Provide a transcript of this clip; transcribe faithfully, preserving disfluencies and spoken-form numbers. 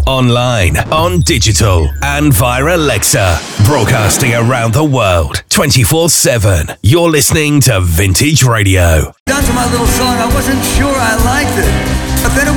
online, on digital, and via Alexa. Broadcasting around the world, twenty-four seven. You're listening to Vintage Radio. Down to my little song, I wasn't sure I liked it. But then it